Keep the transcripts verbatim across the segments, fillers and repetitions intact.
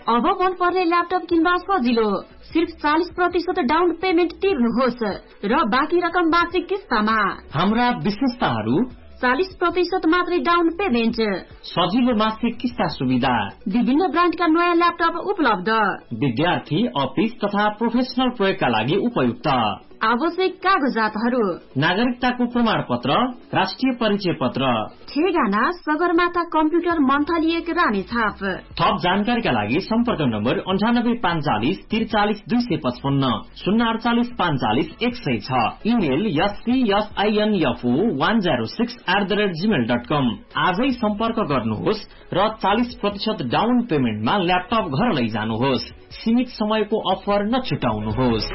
अब मन पर्ने ल्यापटप किन्दा सजिलो, सिर्फ चालीस प्रतिशत डाउन पेमेन्ट तिर्नुहोस् र बाँकी रकम मासिक किस्तामा। हाम्रा विशेषताहरू: चालीस प्रतिशत मात्रै डाउन पेमेन्ट, सजिलो मासिक किस्ता सुविधा, विभिन्न ब्रान्डका नयाँ ल्यापटप उपलब्ध, विद्यार्थी, अफिस तथा प्रोफेसनल प्रयोगका लागि उपयुक्त, आवश्यक कागजातहरू: नागरिकताको प्रमाण पत्र, राष्ट्रिय परिचय पत्र, ठेगाना सगरमाथा कम्प्युटर मन्थलिएक रामेछाप। थप जानकारीका लागि सम्पर्क नम्बर अन्ठानब्बे पाँचचालिस त्रिचालिस दुई सय पचपन्न शून्य अडचालिस पाँचचालिस एक सय छ। Email एससीएसआईएनएफओ one zero six at the rate Gmail dot कम। आजै सम्पर्क गर्नुहोस् र चालीस प्रतिशत डाउन पेमेन्टमा ल्यापटप घर लैजानुहोस्। सीमित समयको अफर नछुटाउनुहोस्।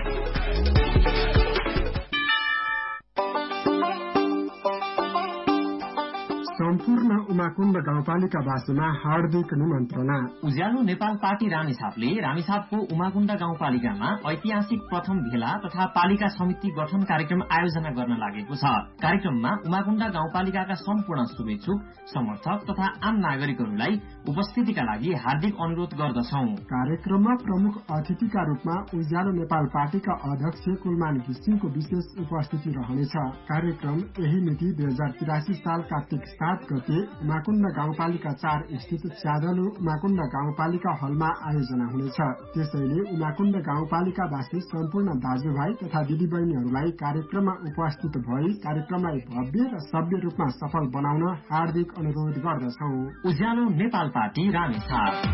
सम्पूर्ण उमाकुण्ड गाउँपालिकावासीमा हार्दिक निमन्त्रणा। उज्यालो नेपाल पार्टी रामेछापले रामेछापको उमाकुण्ड गाउँपालिकामा ऐतिहासिक प्रथम भेला तथा पालिका समिति गठन कार्यक्रम आयोजना गर्न लागेको छ। कार्यक्रममा उमाकुण्ड गाउँपालिकाका सम्पूर्ण शुभेच्छुक, समर्थक तथा आम नागरिकहरूलाई उपस्थितिका लागि हार्दिक अनुरोध गर्दछौ। कार्यक्रममा प्रमुख अतिथिका रूपमा उज्यालो नेपाल पार्टीका अध्यक्ष कुलमान घिसिङको विशेष उपस्थिति रहनेछ। कार्यक्रम यही मिति दुई हजार तिरासी साल कार्तिक सात गते उमाकुण्ड गाउँपालिका चार स्थित स्यादलु उमाकुण्ड गाउँपालिका हलमा आयोजना हुनेछ। त्यसैले उमाकुण्ड गाउँपालिकावासी सम्पूर्ण दाजुभाइ तथा दिदीबहिनीहरूलाई कार्यक्रममा उपस्थित भई कार्यक्रमलाई भव्य र सभ्य रूपमा सफल बनाउन हार्दिक अनुरोध गर्दछौ। उज्यालो नेपाल पार्टी रामेछाप।